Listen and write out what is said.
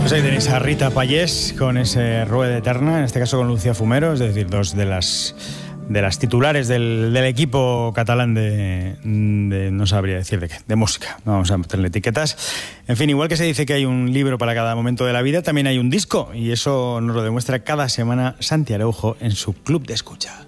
Pues ahí tenéis a Rita Pallés con ese Rueda Eterna, en este caso con Lucía Fumero, es decir, dos de las titulares del equipo catalán de no sabría decir de qué, de música, no vamos a meterle etiquetas. En fin, igual que se dice que hay un libro para cada momento de la vida, también hay un disco, y eso nos lo demuestra cada semana Santi Araujo en su Club de Escucha.